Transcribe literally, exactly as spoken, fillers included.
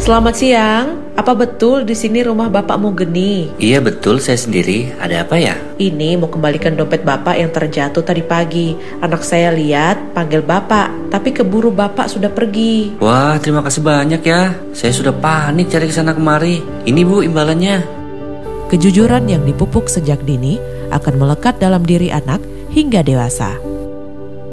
Selamat siang. Apa betul di sini rumah Bapakmu Geni? Iya betul, saya sendiri. Ada apa ya? Ini mau kembalikan dompet Bapak yang terjatuh tadi pagi. Anak saya lihat panggil Bapak, tapi keburu Bapak sudah pergi. Wah, terima kasih banyak ya. Saya sudah panik cari kesana kemari. Ini Bu imbalannya. Kejujuran yang dipupuk sejak dini akan melekat dalam diri anak hingga dewasa.